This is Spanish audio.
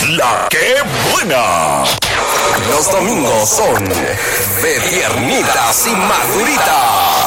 La que buena. Los domingos son de piernitas y maduritas.